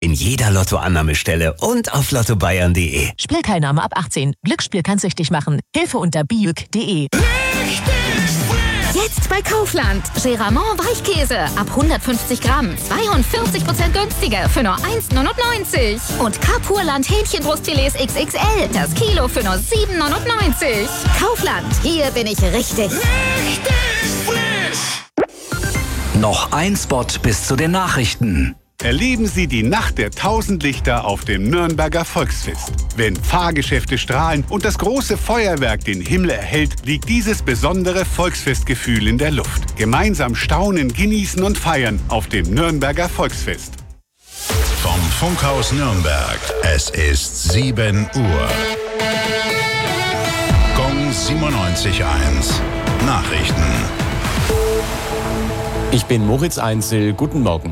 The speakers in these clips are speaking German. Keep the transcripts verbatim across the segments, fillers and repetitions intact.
in jeder Lottoannahmestelle und auf lotto bayern punkt de. Spielteilnahme ab achtzehn. Glücksspiel kann süchtig machen. Hilfe unter biüg punkt de. Jetzt bei Kaufland. Geramont Weichkäse ab hundertfünfzig Gramm. zweiundvierzig Prozent günstiger für nur eins neunundneunzig. Und Kapurland Hähnchenbrustfilets X X L. Das Kilo für nur sieben neunundneunzig. Kaufland. Hier bin ich richtig. Richtig frisch. Noch ein Spot bis zu den Nachrichten. Erleben Sie die Nacht der tausend Lichter auf dem Nürnberger Volksfest. Wenn Fahrgeschäfte strahlen und das große Feuerwerk den Himmel erhellt, liegt dieses besondere Volksfestgefühl in der Luft. Gemeinsam staunen, genießen und feiern auf dem Nürnberger Volksfest. Vom Funkhaus Nürnberg. Es ist sieben Uhr. Gong siebenundneunzig Komma eins. Nachrichten. Ich bin Moritz Einzel. Guten Morgen.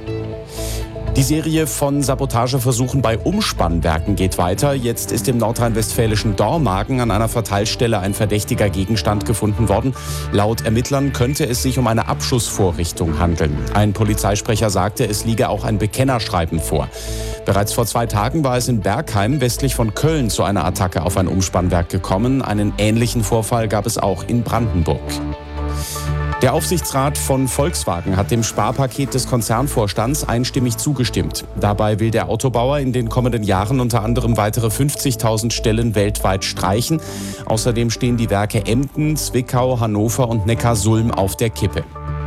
Die Serie von Sabotageversuchen bei Umspannwerken geht weiter. Jetzt ist im nordrhein-westfälischen Dormagen an einer Verteilstelle ein verdächtiger Gegenstand gefunden worden. Laut Ermittlern könnte es sich um eine Abschussvorrichtung handeln. Ein Polizeisprecher sagte, es liege auch ein Bekennerschreiben vor. Bereits vor zwei Tagen war es in Bergheim westlich von Köln zu einer Attacke auf ein Umspannwerk gekommen. Einen ähnlichen Vorfall gab es auch in Brandenburg. Der Aufsichtsrat von Volkswagen hat dem Sparpaket des Konzernvorstands einstimmig zugestimmt. Dabei will der Autobauer in den kommenden Jahren unter anderem weitere fünfzigtausend Stellen weltweit streichen. Außerdem stehen die Werke Emden, Zwickau, Hannover und Neckarsulm auf der Kippe.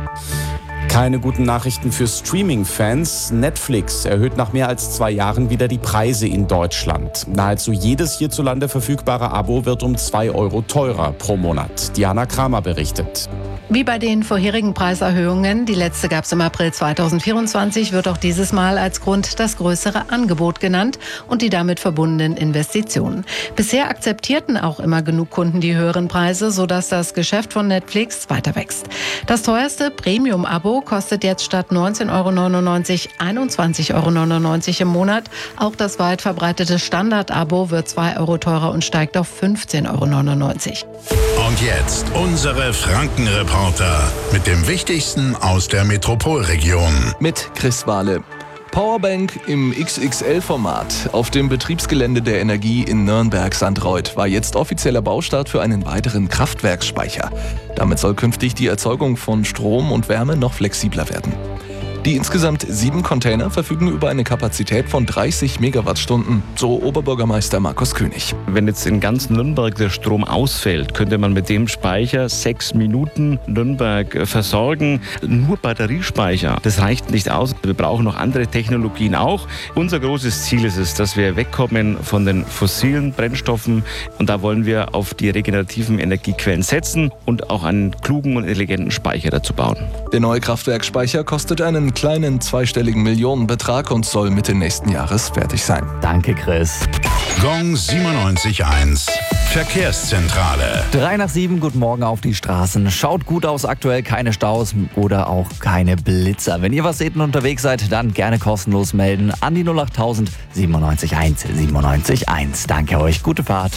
Keine guten Nachrichten für Streaming-Fans. Netflix erhöht nach mehr als zwei Jahren wieder die Preise in Deutschland. Nahezu jedes hierzulande verfügbare Abo wird um zwei Euro teurer pro Monat. Diana Kramer berichtet. Wie bei den vorherigen Preiserhöhungen, die letzte gab es im April zweitausendvierundzwanzig, wird auch dieses Mal als Grund das größere Angebot genannt und die damit verbundenen Investitionen. Bisher akzeptierten auch immer genug Kunden die höheren Preise, sodass das Geschäft von Netflix weiter wächst. Das teuerste Premium-Abo kostet jetzt statt neunzehn Euro neunundneunzig einundzwanzig Euro neunundneunzig im Monat. Auch das weit verbreitete Standard-Abo wird zwei Euro teurer und steigt auf fünfzehn Euro neunundneunzig. Und jetzt unsere Frankenreporter mit dem Wichtigsten aus der Metropolregion. Mit Chris Wahle. Powerbank im X X L-Format auf dem Betriebsgelände der Energie in Nürnberg-Sandreuth war jetzt offizieller Baustart für einen weiteren Kraftwerksspeicher. Damit soll künftig die Erzeugung von Strom und Wärme noch flexibler werden. Die insgesamt sieben Container verfügen über eine Kapazität von dreißig Megawattstunden, so Oberbürgermeister Markus König. Wenn jetzt in ganz Nürnberg der Strom ausfällt, könnte man mit dem Speicher sechs Minuten Nürnberg versorgen. Nur Batteriespeicher, das reicht nicht aus. Wir brauchen noch andere Technologien auch. Unser großes Ziel ist es, dass wir wegkommen von den fossilen Brennstoffen. Und da wollen wir auf die regenerativen Energiequellen setzen und auch einen klugen und intelligenten Speicher dazu bauen. Der neue Kraftwerksspeicher kostet einen kleinen zweistelligen Millionenbetrag und soll Mitte nächsten Jahres fertig sein. Danke, Chris. Gong siebenundneunzig Komma eins. Verkehrszentrale. Drei nach sieben, guten Morgen auf die Straßen. Schaut gut aus aktuell, keine Staus oder auch keine Blitzer. Wenn ihr was seht und unterwegs seid, dann gerne kostenlos melden an die null achttausend siebenundneunzig eins siebenundneunzig eins. Danke euch, gute Fahrt.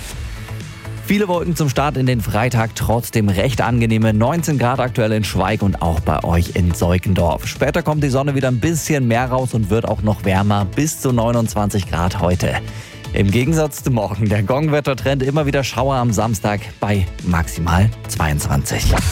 Viele Wolken zum Start in den Freitag, trotzdem recht angenehme neunzehn Grad aktuell in Schweig und auch bei euch in Seukendorf. Später kommt die Sonne wieder ein bisschen mehr raus und wird auch noch wärmer, bis zu neunundzwanzig Grad heute. Im Gegensatz zum Morgen, der Gongwettertrend, immer wieder Schauer am Samstag bei maximal zweiundzwanzig. Live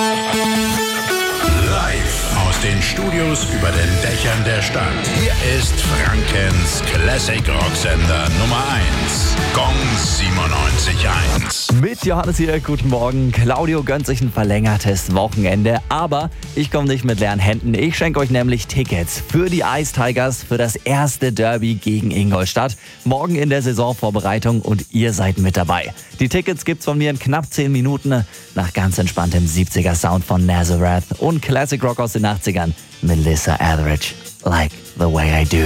aus den Studios über den Dächern der Stadt. Hier ist Frankens Classic Rocksender Nummer eins. Gong siebenundneunzig Komma eins. Mit Johannes hier, guten Morgen. Claudio gönnt sich ein verlängertes Wochenende, aber ich komme nicht mit leeren Händen. Ich schenke euch nämlich Tickets für die Ice Tigers für das erste Derby gegen Ingolstadt. Morgen in der Saisonvorbereitung und ihr seid mit dabei. Die Tickets gibt's von mir in knapp zehn Minuten nach ganz entspanntem siebziger Sound von Nazareth und Classic Rock aus den achtzigern. Melissa Etheridge, Like the Way I Do.